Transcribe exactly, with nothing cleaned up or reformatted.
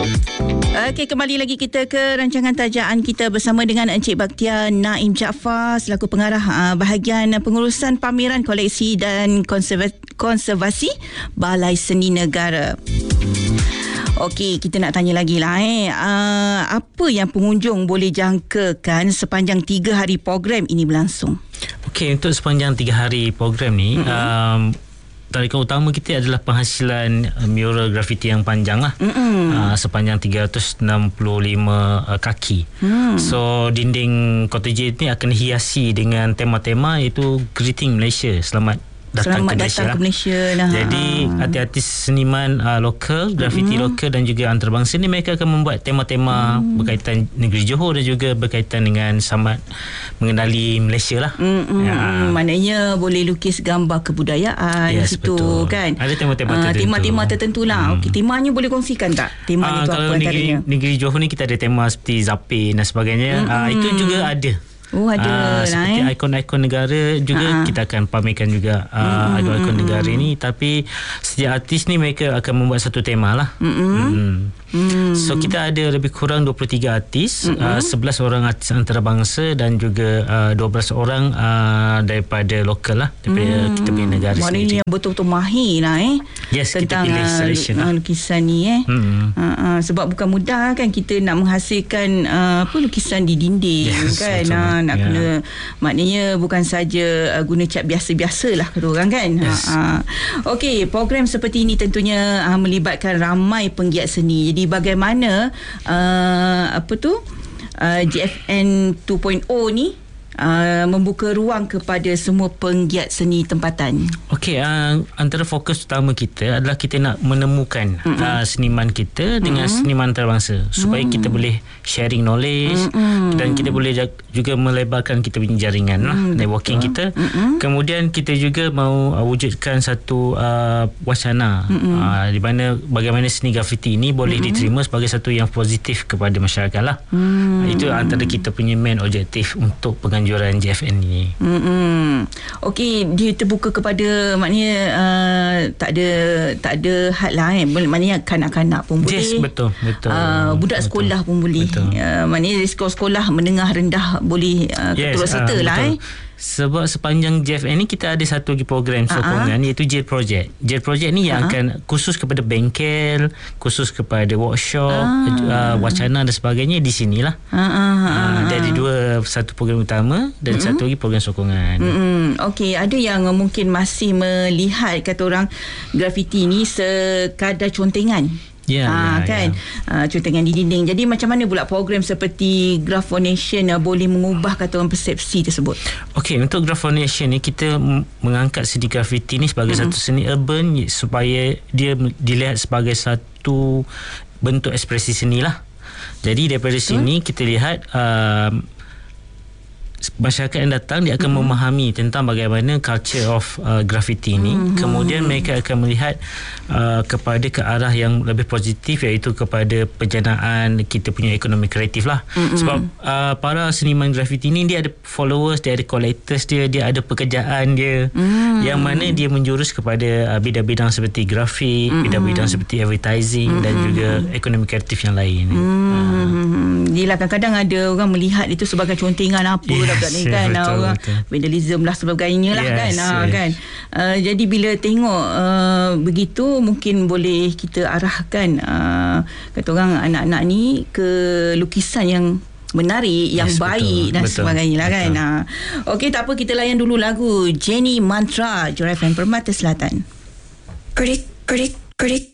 Okey, kembali lagi kita ke rancangan tajaan kita bersama dengan Encik Bakhtiar Naim Jaafar selaku pengarah uh, bahagian pengurusan pameran koleksi dan konserva- konservasi Balai Seni Negara. Okey, kita nak tanya lagi lah eh. Uh, apa yang pengunjung boleh jangkakan sepanjang tiga hari program ini berlangsung? Okey, untuk sepanjang tiga hari program ni, mm-hmm. um, tarikan utama kita adalah penghasilan uh, mural grafiti yang panjang lah. Mm-hmm. Uh, sepanjang tiga ratus enam puluh lima uh, kaki. Mm. So, dinding cottage ni akan hiasi dengan tema-tema iaitu Greeting Malaysia, Selamat datang Selamat ke Malaysia. datang ke Malaysia lah. Jadi artis-artis seniman uh, lokal, grafiti mm-hmm. lokal dan juga antarabangsa ni mereka akan membuat tema-tema mm. berkaitan negeri Johor dan juga berkaitan dengan selamat mengenali Malaysia lah. Mm-hmm. Ya. Maknanya boleh lukis gambar kebudayaan yes, situ betul. Kan. Ada tema-tema uh, tertentu. Tema-tema tertentu lah. Mm. Okey, temanya boleh kongsikan tak? Tema uh, itu kalau apa negeri, antaranya? negeri Johor ni kita ada tema seperti Zapin dan sebagainya. Mm-hmm. Uh, itu juga ada. Oh ada uh, lah seperti eh. ikon-ikon negara juga uh-huh. kita akan pamerkan juga uh, mm-hmm. ikon-ikon negara ni, tapi setiap artis ni mereka akan membuat satu tema lah. Mm-hmm. Mm. Mm. So kita ada lebih kurang dua puluh tiga artis, mm-hmm. uh, sebelas orang artis antarabangsa dan juga uh, dua belas orang uh, daripada lokal lah, daripada mm. kita punya negara Maknanya sendiri. Yang betul-betul mahir lah eh. Yes, tentang kita pilih selection uh, lah. lukisan ni eh. Mm-hmm. Uh, uh, sebab bukan mudah kan kita nak menghasilkan uh, apa lukisan di dinding yes, kan. Uh, nak yeah. kena, maknanya bukan saja uh, guna cat biasa-biasa lah kata orang kan. Yes. Uh, Okey, program seperti ini tentunya uh, melibatkan ramai penggiat seni. Jadi bagaimana uh, apa tu uh, J F N dua titik kosong ni Uh, membuka ruang kepada semua penggiat seni tempatan. Okey, uh, antara fokus utama kita adalah kita nak menemukan mm-hmm. uh, seniman kita dengan mm-hmm. seniman antarabangsa supaya mm. kita boleh sharing knowledge mm-hmm. dan kita boleh juga melebarkan kita punya jaringan mm, lah, networking betul. kita. Mm-hmm. Kemudian kita juga mahu uh, wujudkan satu uh, wacana mm-hmm. uh, di mana bagaimana seni grafiti ini boleh mm-hmm. diterima sebagai satu yang positif kepada masyarakat lah. Mm. Uh, itu antara kita punya main objektif untuk penganjuran juran J F N ini. Hmm. Okey, dia terbuka kepada maknanya uh, tak ada tak ada had lah eh. Maknanya kanak-kanak pun boleh. Yes, betul, betul. Uh, budak betul. Sekolah pun boleh. Uh, maknanya sekolah-sekolah menengah rendah boleh uh, yes, keturut serta uh, lah eh. Sebab sepanjang J F N ni kita ada satu lagi program sokongan uh-huh. iaitu J Project. J Project ni yang uh-huh. akan khusus kepada bengkel, khusus kepada workshop, uh-huh. uh, wacana dan sebagainya di sinilah. Uh-huh. Uh, jadi dua, satu program utama dan uh-huh. satu lagi program sokongan. Uh-huh. Okey, ada yang mungkin masih melihat kata orang grafiti ni sekadar contengan. Ya, ha, ya, kan ya. Uh, contohnya di dinding. Jadi macam mana pula program seperti Graphonation uh, boleh mengubah kata orang persepsi tersebut? Okey, untuk Graphonation ni kita m- mengangkat seni grafiti ni sebagai mm-hmm. satu seni urban supaya dia dilihat sebagai satu bentuk ekspresi seni lah. Jadi daripada Betul? sini kita lihat uh, masyarakat yang datang dia akan mm-hmm. memahami tentang bagaimana culture of uh, graffiti ini. Mm-hmm. Kemudian mereka akan melihat uh, kepada ke arah yang lebih positif, iaitu kepada penjanaan kita punya ekonomi kreatif lah. Mm-hmm. Sebab uh, para seniman graffiti ini dia ada followers, dia ada collectors dia, dia ada pekerjaan dia mm-hmm. yang mana dia menjurus kepada uh, bidang-bidang seperti grafik, mm-hmm. bidang-bidang seperti advertising mm-hmm. dan juga ekonomi kreatif yang lain. Mm-hmm. Uh. Yelah, kadang-kadang ada orang melihat itu sebagai contengan apa yeah. budak ni kan, betul, orang betul. vandalism lah sebagainya lah yes, kan, yes. Ha, kan? Uh, jadi bila tengok uh, begitu mungkin boleh kita arahkan uh, kata orang anak-anak ni ke lukisan yang menarik, yang yes, baik betul, dan betul, sebagainya lah kan. Uh, Okey, tak apa, kita layan dulu lagu Jenny Mantra, Jorai F M Permata Selatan. Predik, predik, predik.